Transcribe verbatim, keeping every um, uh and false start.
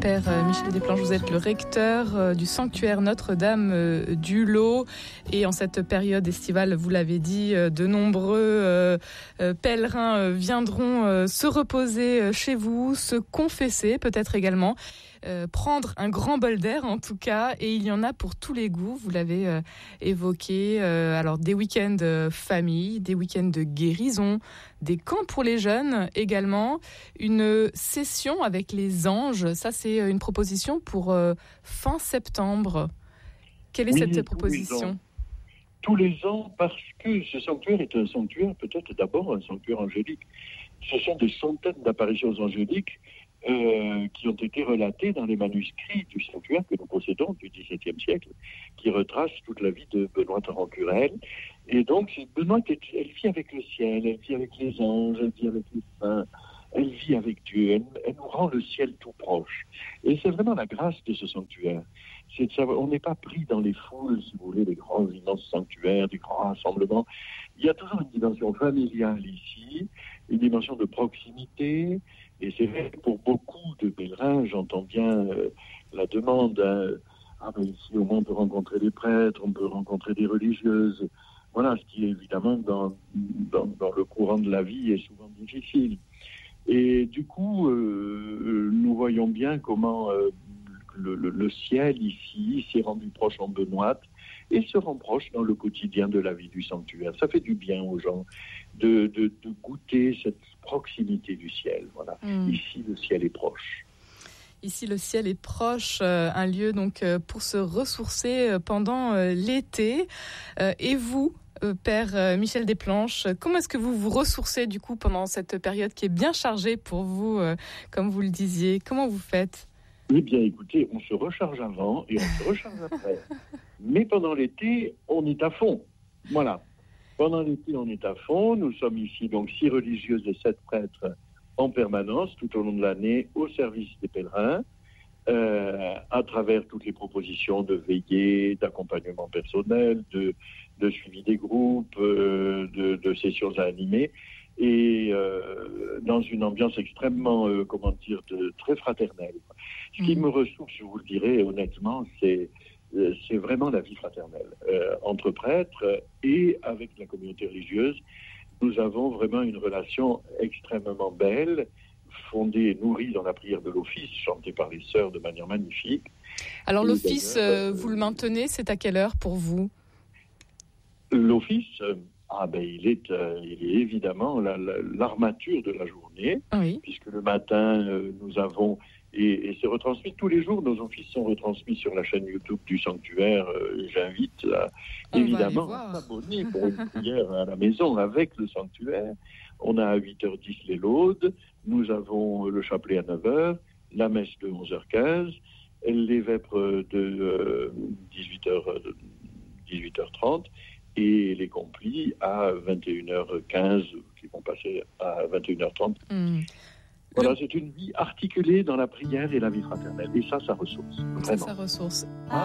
Père Michel Desplanches, vous êtes le recteur du sanctuaire Notre-Dame du Lot. Et en cette période estivale, vous l'avez dit, de nombreux pèlerins viendront se reposer chez vous, se confesser peut-être également. Euh, prendre un grand bol d'air en tout cas, et il y en a pour tous les goûts, vous l'avez euh, évoqué, euh, alors des week-ends euh, famille, des week-ends de guérison, des camps pour les jeunes également, une session avec les anges, ça c'est une proposition pour euh, fin septembre. Quelle est oui, cette proposition ? Tous les ans, parce que ce sanctuaire est un sanctuaire, peut-être d'abord un sanctuaire angélique. Ce sont des centaines d'apparitions angéliques Euh, qui ont été relatés dans les manuscrits du sanctuaire que nous possédons du dix-septième siècle, qui retracent toute la vie de Benoît Tarent-Curel. Et donc, Benoît, elle vit avec le ciel, elle vit avec les anges, elle vit avec les saints, elle vit avec Dieu, elle, elle nous rend le ciel tout proche. Et c'est vraiment la grâce de ce sanctuaire. C'est de savoir, on n'est pas pris dans les foules, si vous voulez, des grands immenses sanctuaires, des grands rassemblements. Il y a toujours une dimension familiale ici, une dimension de proximité. Et c'est vrai que pour beaucoup de pèlerins, j'entends bien euh, la demande, hein, ah ben ici au moins on peut rencontrer des prêtres, on peut rencontrer des religieuses. Voilà, ce qui évidemment dans, dans, dans le courant de la vie est souvent difficile. Et du coup, euh, nous voyons bien comment euh, le, le, le ciel ici s'est rendu proche en Benoît et se rend proche dans le quotidien de la vie du sanctuaire. Ça fait du bien aux gens de, de, de goûter cette proximité du ciel. Voilà. Mmh. Ici, le ciel est proche. Ici, le ciel est proche, euh, un lieu donc euh, pour se ressourcer euh, pendant euh, l'été. Euh, et vous, euh, Père euh, Michel Desplanches, comment est-ce que vous vous ressourcez du coup pendant cette période qui est bien chargée pour vous, euh, comme vous le disiez ? Comment vous faites ? Eh bien, écoutez, on se recharge avant et on se recharge après. Mais pendant l'été, on est à fond. Voilà. Pendant l'été, on est à fond. Nous sommes ici, donc, six religieuses et sept prêtres en permanence, tout au long de l'année, au service des pèlerins, euh, à travers toutes les propositions de veillée, d'accompagnement personnel, de, de suivi des groupes, euh, de, de sessions à animer. Et euh, dans une ambiance extrêmement, euh, comment dire, de, très fraternelle. Ce qui me ressource, je vous le dirai honnêtement, c'est, euh, c'est vraiment la vie fraternelle. Euh, entre prêtres et avec la communauté religieuse, nous avons vraiment une relation extrêmement belle, fondée et nourrie dans la prière de l'office, chantée par les sœurs de manière magnifique. Alors et l'office, euh, vous le maintenez, c'est à quelle heure pour vous ? L'office... Euh, Ah ben il est, euh, il est évidemment la, la, l'armature de la journée, oui. Puisque le matin euh, nous avons, et, et c'est retransmis tous les jours, nos offices sont retransmis sur la chaîne YouTube du sanctuaire. Euh, j'invite à, évidemment à s'abonner pour une prière à la maison avec le sanctuaire. On a à huit heures dix les laudes, nous avons le chapelet à neuf heures, la messe de onze heures quinze, les vêpres de euh, dix-huit heures trente, et les complis à vingt et une heures quinze, qui vont passer à vingt et une heures trente. Mmh. Voilà, Le... c'est une vie articulée dans la prière et la vie fraternelle. Et ça, ça ressource. Vraiment. Ça, ça ressource.